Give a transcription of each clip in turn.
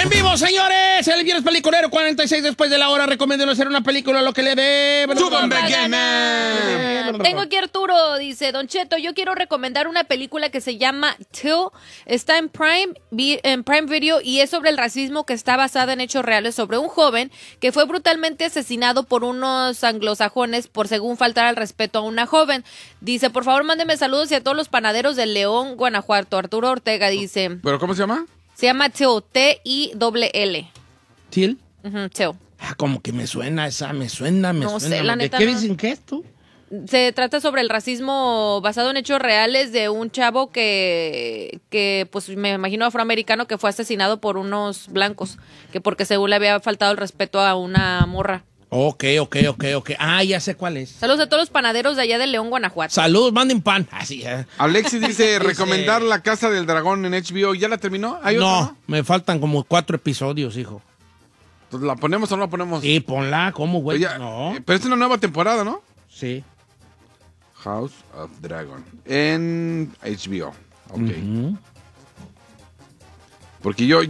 En vivo, señores, el viernes peliculero 46 después de la hora. Recomiendo hacer una película lo que le dé. Tengo aquí Arturo, dice, Don Cheto, yo quiero recomendar una película que se llama Till. Está en Prime Video y es sobre el racismo, que está basada en hechos reales sobre un joven que fue brutalmente asesinado por unos anglosajones por según faltar al respeto a una joven. Dice, por favor, mándeme saludos y a todos los panaderos de León, Guanajuato. Arturo Ortega dice. ¿Pero cómo se llama? Se llama Till, T-I-L-L. ¿Till? Till. Como que me suena esa, me suena. No sé, la neta ¿De qué no. dicen que esto? Se trata sobre el racismo basado en hechos reales de un chavo que pues me imagino afroamericano, que fue asesinado por unos blancos, que porque según le había faltado el respeto a una morra. Ok. Ah, ya sé cuál es. Saludos a todos los panaderos de allá de León, Guanajuato. Saludos, manden pan. Así, Alexis dice, recomendar La Casa del Dragón en HBO. ¿Ya la terminó? ¿Hay otra, no, me faltan como 4 episodios, hijo. Entonces, ¿la ponemos o no la ponemos? Sí, ponla, ¿cómo, güey? Oye, No. pero es una nueva temporada, ¿no? Sí. House of Dragon. En HBO. Ok. Porque yo...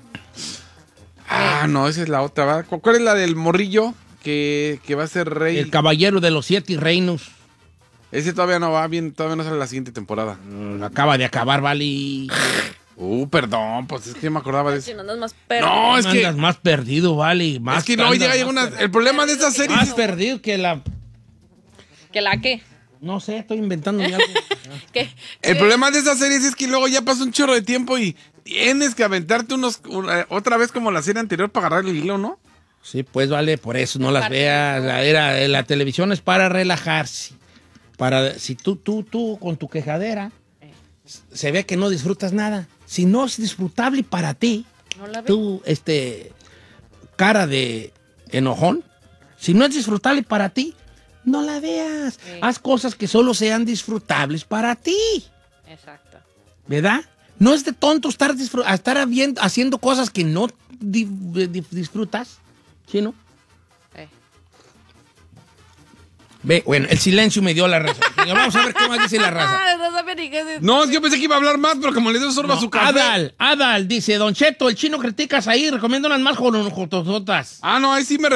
no, esa es la otra, ¿verdad? ¿Cuál es la del morrillo que va a ser rey? El caballero de los 7 reinos. Ese todavía no va bien, todavía no sale la siguiente temporada. Acaba de acabar, vale. Perdón, pues es que me acordaba de eso. Si no andas más perdido. No, es que... Andas más perdido, vale. Más es que no, llega una... El problema de esta serie más es... perdido que la... ¿Que la qué? No sé, estoy inventando ya algo. ¿Qué? El problema de esta serie es que luego ya pasa un chorro de tiempo y tienes que aventarte otra vez como la serie anterior para agarrar el hilo, ¿no? Sí, pues vale, por eso no las veas. La televisión es para relajarse. Si tú con tu quejadera se ve que no disfrutas nada. Si no es disfrutable para ti, ¿No la ves? tú, cara de enojón, si no es disfrutable para ti, no la veas. Sí. Haz cosas que solo sean disfrutables para ti. Exacto. ¿Verdad? No es de tonto estar haciendo cosas que no disfrutas. ¿Sí, no? Ve, bueno, el silencio me dio la razón. Vamos a ver qué más dice la raza. No sabía ni qué decir. No, es que yo pensé que iba a hablar más, pero como le dio sorba a su café. Adal, dice, Don Cheto, el chino criticas ahí, recomiendo unas más jotosotas. No, ahí sí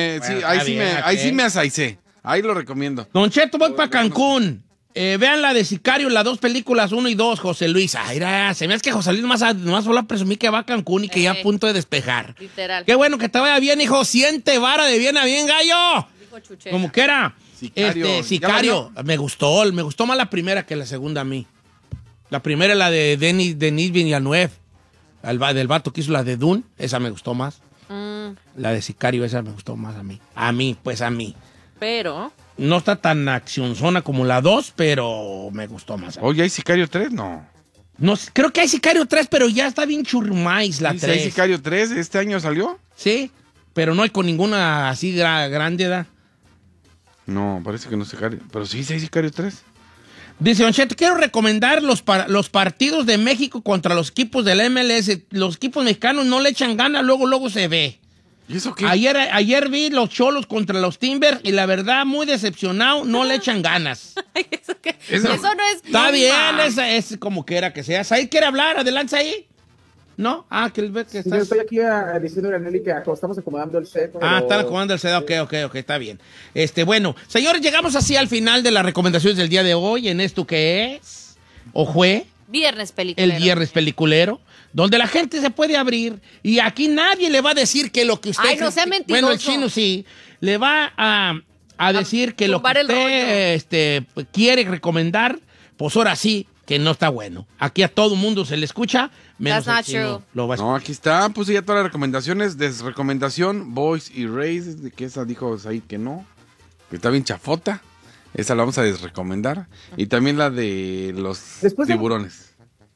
ahí sí me asaicé. Ahí lo recomiendo. Don Cheto, voy para Cancún. Vean la de Sicario, las 2 películas, 1 y 2, José Luis. Ay, se me hace que José Luis nomás solo presumí que va a Cancún y que ya a punto de despejar. Literal. Qué bueno que te vaya bien, hijo. Siente vara de bien a bien, gallo. Dijo Chuchera. Como que era. Sicario. Sicario. Me gustó más la primera que la segunda a mí. La primera es la de Denis Villeneuve, del vato que hizo la de Dune. Esa me gustó más. La de Sicario, esa me gustó más a mí. A mí. Pero... No está tan accionzona como la 2, pero me gustó más. Oye, ¿hay Sicario 3? No. No, creo que hay Sicario 3, pero ya está bien churrumais la 3. ¿Hay Sicario 3? ¿Este año salió? Sí, pero no hay con ninguna así grande edad. No, parece que no es Sicario. Pero sí, hay Sicario 3. Dice Don Cheto, quiero recomendar los partidos de México contra los equipos del MLS. Los equipos mexicanos no le echan ganas, luego se ve. ¿Y eso qué? Ayer vi los Cholos contra los Timbers y la verdad, muy decepcionado, no le echan ganas. Eso no es... Está bien, es como quiera que sea. ¿Said quiere hablar? Adelante ahí. ¿No? Que Sí, yo estoy aquí diciéndole a Nelly que estamos acomodando el set. Pero... están acomodando el set. Ok, está bien. Bueno, señores, llegamos así al final de las recomendaciones del día de hoy en esto que es, o fue... Viernes peliculero. El viernes peliculero, donde la gente se puede abrir y aquí nadie le va a decir que lo que usted... Ay, no sea mentiroso. Bueno, el chino sí, le va a decir que lo que usted quiere recomendar, pues ahora sí, que no está bueno. Aquí a todo mundo se le escucha, menos That's el not chino. true. Lo va a No, aquí está, puse ya todas las recomendaciones. Desrecomendación, Boys y Race, de que esa dijo ahí que no, que está bien chafota. Esa la vamos a desrecomendar. Y también la de los tiburones.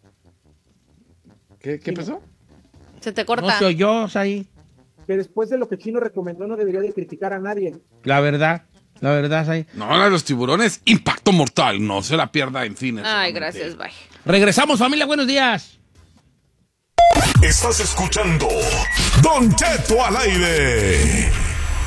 ¿Qué pasó? Se te corta. No soy yo, ahí. Que después de lo que Chino recomendó no debería de criticar a nadie. La verdad, ahí. No, la de los tiburones, impacto mortal. No se la pierda en cines. Ay, gracias, bye. Regresamos, familia, buenos días. Estás escuchando Don Cheto al aire.